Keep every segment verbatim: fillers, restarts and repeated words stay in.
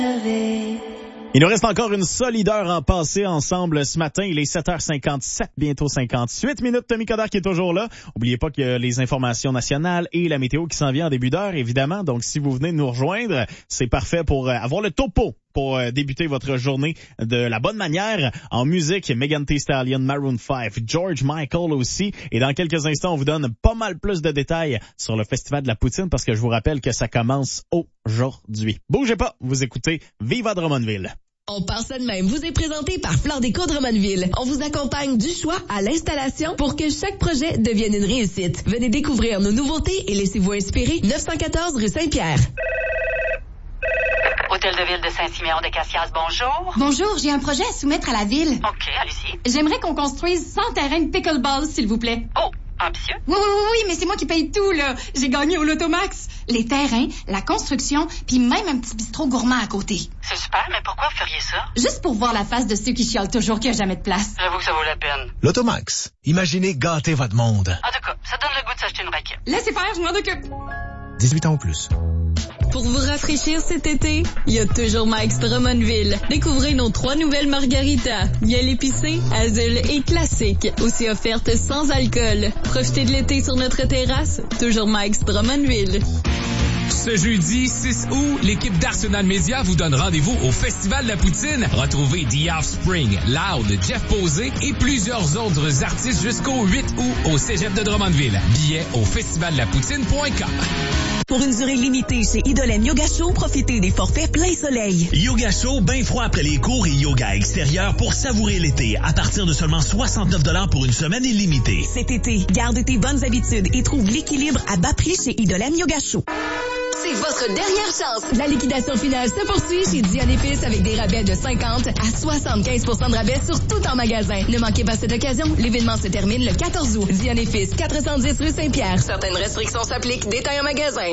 Il nous reste encore une solide heure en passer ensemble ce matin. Il est sept heures cinquante-sept, bientôt cinquante-huit minutes. Tommy Coderre qui est toujours là. Oubliez pas qu'il y a les informations nationales et la météo qui s'en vient en début d'heure, évidemment. Donc, si vous venez de nous rejoindre, c'est parfait pour avoir le topo pour débuter votre journée de la bonne manière. En musique, Megan Thee Stallion, Maroon five, George Michael aussi. Et dans quelques instants, on vous donne pas mal plus de détails sur le Festival de la Poutine parce que je vous rappelle que ça commence aujourd'hui. Bougez pas, vous écoutez Viva Drummondville. On part ça de même. Vous est présenté par Flore Déco Drummondville. On vous accompagne du choix à l'installation pour que chaque projet devienne une réussite. Venez découvrir nos nouveautés et laissez-vous inspirer. neuf cent quatorze rue Saint-Pierre. Hôtel de ville de Saint-Siméon-de-Cassias, bonjour. Bonjour, j'ai un projet à soumettre à la ville. OK, allez-y. J'aimerais qu'on construise cent terrains de pickleball, s'il vous plaît. Oh, ambitieux. Oui, oui, oui, oui, mais c'est moi qui paye tout, là. J'ai gagné au Lotomax. Les terrains, la construction, puis même un petit bistrot gourmand à côté. C'est super, mais pourquoi vous feriez ça? Juste pour voir la face de ceux qui chialent toujours qu'il n'y a jamais de place. J'avoue que ça vaut la peine. Lotomax. Imaginez gâter votre monde. En tout cas, ça donne le goût de s'acheter une raquette. Laissez faire, je m'en occupe. dix-huit ans ou plus. Pour vous rafraîchir cet été, il y a toujours Mike's Drummondville. Découvrez nos trois nouvelles margaritas. Miel épicé, azul et classique. Aussi offertes sans alcool. Profitez de l'été sur notre terrasse. Toujours Mike's Drummondville. Ce jeudi six août, l'équipe d'Arsenal Media vous donne rendez-vous au Festival de la Poutine. Retrouvez The Offspring, Loud, Jeff Posé et plusieurs autres artistes jusqu'au huit août au Cégep de Drummondville. Billets au festival de la poutine point com. Pour une durée limitée chez Idolène Yoga Show, profitez des forfaits plein soleil. Yoga Show, bien froid après les cours et yoga extérieur pour savourer l'été. À partir de seulement soixante-neuf dollars pour une semaine illimitée. Cet été, garde tes bonnes habitudes et trouve l'équilibre à bas prix chez Idolène Yoga Show. C'est votre dernière chance. La liquidation finale se poursuit chez Diane Épices avec des rabais de cinquante à soixante-quinze pour cent de rabais sur tout en magasin. Ne manquez pas cette occasion. L'événement se termine le quatorze août. Diane Épices, quatre cent dix rue Saint-Pierre. Certaines restrictions s'appliquent. Détail en magasin.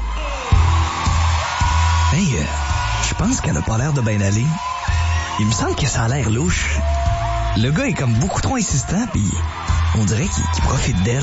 Hey, euh, je pense qu'elle a pas l'air de bien aller. Il me semble que ça a l'air louche. Le gars est comme beaucoup trop insistant, puis on dirait qu'il, qu'il profite d'elle.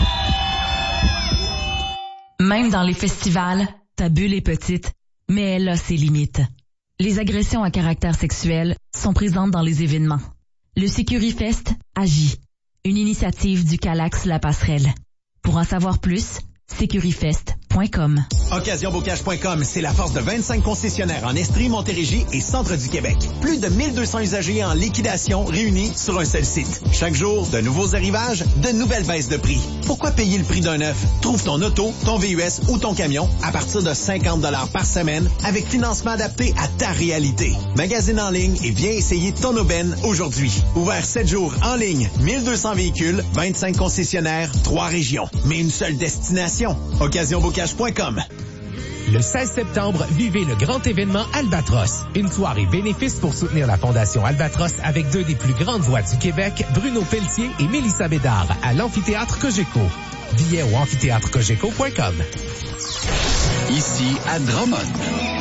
Même dans les festivals, ta bulle est petite, mais elle a ses limites. Les agressions à caractère sexuel sont présentes dans les événements. Le Sécurifest agit. Une initiative du Calax La Passerelle. Pour en savoir plus, sécurifest point com. occasion bocage point com, c'est la force de vingt-cinq concessionnaires en Estrie, Montérégie et centre du Québec. Plus de mille deux cents usagers en liquidation réunis sur un seul site. Chaque jour, de nouveaux arrivages, de nouvelles baisses de prix. Pourquoi payer le prix d'un neuf? Trouve ton auto, ton V U S ou ton camion à partir de cinquante dollars par semaine avec financement adapté à ta réalité. Magasine en ligne et viens essayer ton aubaine aujourd'hui. Ouvert sept jours en ligne, mille deux cents véhicules, vingt-cinq concessionnaires, trois régions. Mais une seule destination. occasion bocage point com. Le seize septembre, vivez le grand événement Albatros. Une soirée bénéfice pour soutenir la Fondation Albatros avec deux des plus grandes voix du Québec, Bruno Pelletier et Mélissa Bédard, à l'amphithéâtre Cogeco. Billets au amphithéâtre cogeco point com. Ici à Drummond.